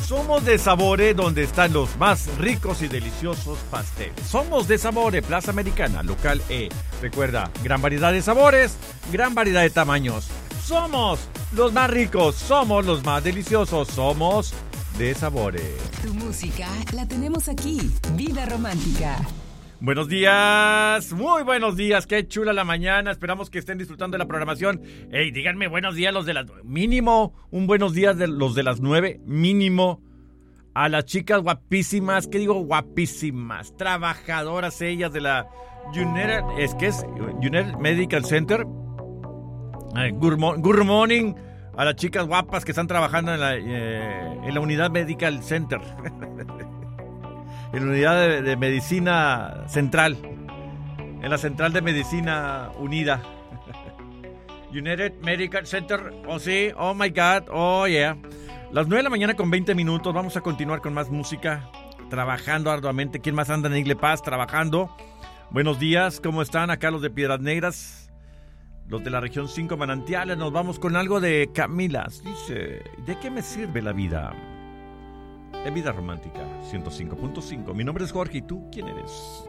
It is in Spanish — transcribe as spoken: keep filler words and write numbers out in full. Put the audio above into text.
Somos de Sabore, donde están los más ricos y deliciosos pasteles. Somos de Sabore, Plaza Americana, local E. Recuerda, gran variedad de sabores, gran variedad de tamaños. Somos los más ricos, somos los más deliciosos, somos de Sabore. Tu música la tenemos aquí. Vida Romántica. Buenos días, muy buenos días, qué chula la mañana, esperamos que estén disfrutando de la programación. Ey, díganme buenos días los de las... Mínimo, un buenos días de los de las nueve, mínimo. A las chicas guapísimas, ¿qué digo guapísimas? Trabajadoras ellas de la United, es que es United Medical Center. Ay, good, mo- good morning a las chicas guapas que están trabajando en la, eh, en la Unidad Medical Center. En la unidad de, de medicina central. En la central de medicina unida. United Medical Center. Oh, sí. Oh, my God. Oh, yeah. Las nueve de la mañana con veinte minutos. Vamos a continuar con más música. Trabajando arduamente. ¿Quién más anda en Igle Paz? Trabajando. Buenos días. ¿Cómo están? Acá los de Piedras Negras. Los de la región cinco Manantiales. Nos vamos con algo de Camilas. Dice, ¿de qué me sirve la vida? En Vida Romántica ciento cinco punto cinco. Mi nombre es Jorge, ¿y tú quién eres?